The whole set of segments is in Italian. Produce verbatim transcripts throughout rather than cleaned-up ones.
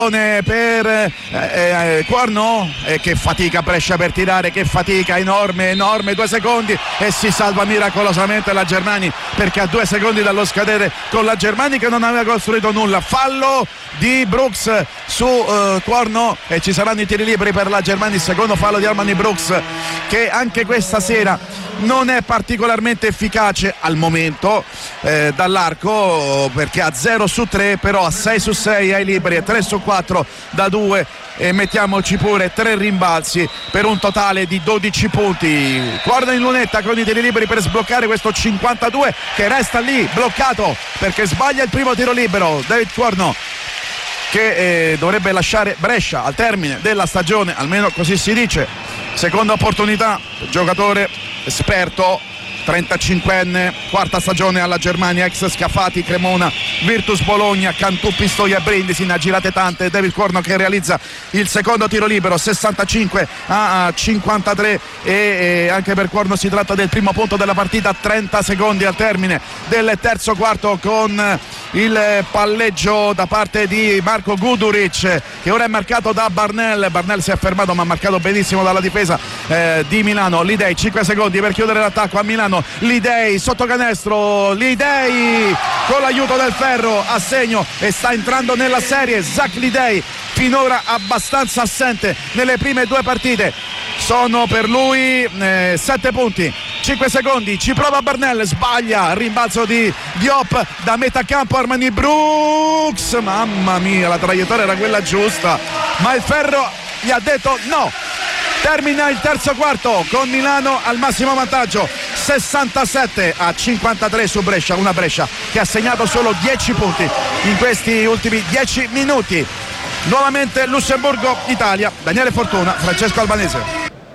per eh, eh, Corno, e che fatica Brescia per tirare, che fatica enorme enorme, due secondi e si salva miracolosamente la Germani, perché a due secondi dallo scadere con la Germani che non aveva costruito nulla. Fallo di Brooks su eh, Corno e ci saranno i tiri liberi per la Germani, il secondo fallo di Armani Brooks, che anche questa sera non è particolarmente efficace al momento eh, dall'arco, perché a zero su tre, però a sei su sei ai liberi e tre su quattro da due, e mettiamoci pure tre rimbalzi per un totale di dodici punti. Guarda in lunetta con i tiri liberi per sbloccare questo cinquantadue che resta lì bloccato perché sbaglia il primo tiro libero David Corno, che eh, dovrebbe lasciare Brescia al termine della stagione, almeno così si dice. Seconda opportunità, giocatore esperto, trentacinquenne, quarta stagione alla Germania, ex Scafati, Cremona, Virtus Bologna, Cantù, Pistoia e Brindisi, ne ha girate tante. David Corno che realizza il secondo tiro libero, sessantacinque a cinquantatré, e, e anche per Corno si tratta del primo punto della partita. Trenta secondi al termine del terzo quarto, con il palleggio da parte di Marko Guduric, che ora è marcato da Barnell. Barnell si è fermato ma ha marcato benissimo dalla difesa eh, di Milano. Lidei, cinque secondi per chiudere l'attacco a Milano. Lidei sotto canestro, Lidei con l'aiuto del ferro a segno e sta entrando nella serie. Zach Lidei, finora abbastanza assente nelle prime due partite, sono per lui eh, sette punti. Cinque secondi, ci prova Barnell, sbaglia, rimbalzo di Diop da metà campo. Armani Brooks, mamma mia, la traiettoria era quella giusta ma il ferro gli ha detto no. Termina il terzo quarto con Milano al massimo vantaggio, sessantasette a cinquantatré su Brescia, una Brescia che ha segnato solo dieci punti in questi ultimi dieci minuti. Nuovamente Lussemburgo-Italia, Daniele Fortuna, Francesco Albanese.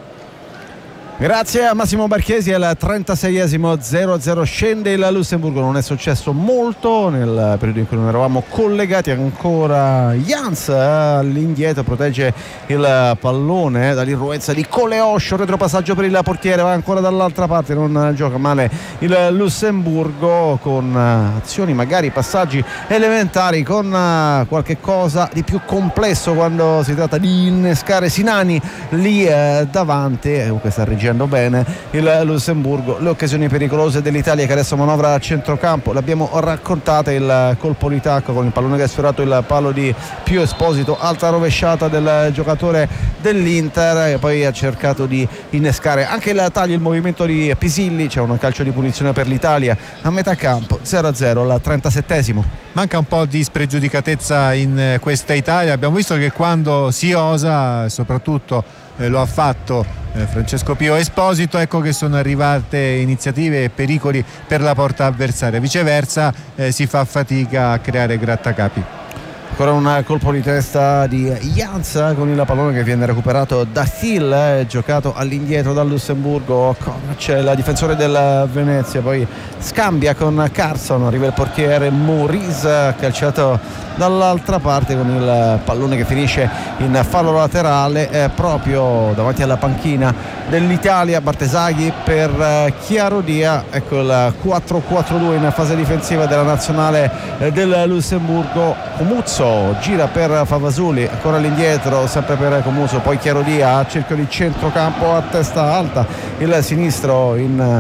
Grazie a Massimo Marchesi. Al trentaseiesimo, zero a zero scende il Lussemburgo. Non è successo molto nel periodo in cui non eravamo collegati. Ancora Jans all'indietro, protegge il pallone dall'irruenza di Coleoscio, retropassaggio per il portiere, va ancora dall'altra parte, non gioca male il Lussemburgo, con azioni, magari passaggi elementari, con qualche cosa di più complesso quando si tratta di innescare Sinani lì eh, davanti. Comunque sta reggendo bene il Lussemburgo le occasioni pericolose dell'Italia, che adesso manovra a centrocampo. L'abbiamo raccontata, il colpo di tacco con il pallone che ha sfiorato il palo di Pio Esposito, alta rovesciata del giocatore dell'Inter, e poi ha cercato di innescare anche il taglio, il movimento di Pisilli. C'è un calcio di punizione per l'Italia a metà campo, zero a zero al trentasettesimo. Manca un po' di spregiudicatezza in questa Italia. Abbiamo visto che quando si osa, soprattutto eh, lo ha fatto eh, Francesco Pio Esposito, ecco che sono arrivate iniziative e pericoli per la porta avversaria. Viceversa eh, si fa fatica a creare grattacapi. Ancora un colpo di testa di Jans con il pallone che viene recuperato da Thiel, eh, giocato all'indietro dal Lussemburgo. C'è il difensore del Venezia, poi scambia con Carson, arriva il portiere Maurice, calciato dall'altra parte con il pallone che finisce in fallo laterale eh, proprio davanti alla panchina dell'Italia. Bartesaghi per eh, Chiarodia. Ecco il quattro quattro due in fase difensiva della nazionale eh, del Lussemburgo. Comuzzo gira per Favasuli, ancora all'indietro, sempre per Comuzzo, poi Chiarodia a cerchio di centrocampo a testa alta, il sinistro in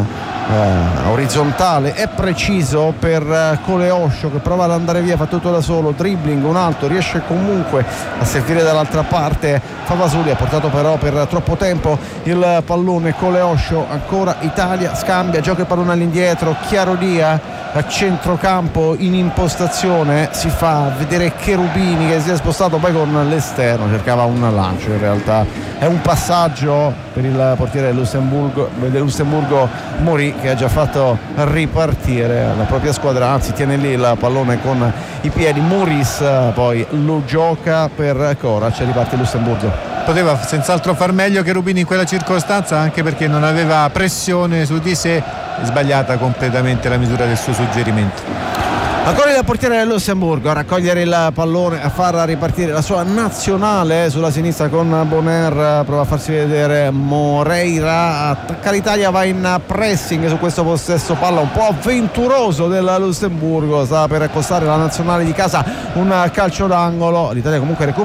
Uh, orizzontale e preciso per uh, Coleoscio, che prova ad andare via, fa tutto da solo, dribbling, un alto, riesce comunque a servire dall'altra parte Favasuli, ha portato però per troppo tempo il pallone. Coleoscio, ancora Italia, scambia, gioca il pallone all'indietro, Chiarodia a centrocampo in impostazione, si fa vedere Cherubini che si è spostato poi con l'esterno, cercava un lancio, in realtà è un passaggio per il portiere del Lussemburgo, del Lussemburgo Mori, che ha già fatto ripartire la propria squadra, anzi tiene lì il pallone con i piedi. Maurice poi lo gioca per Corac, riparte il Lussemburgo. Poteva senz'altro far meglio che Rubini in quella circostanza, anche perché non aveva pressione su di sé, sbagliata completamente la misura del suo suggerimento. Ancora il portiere del Lussemburgo a raccogliere il pallone, a far ripartire la sua nazionale sulla sinistra con Bonner, prova a farsi vedere Moreira, attacca l'Italia, va in pressing su questo possesso palla un po' avventuroso del Lussemburgo, sta per accostare la nazionale di casa un calcio d'angolo, l'Italia comunque recupera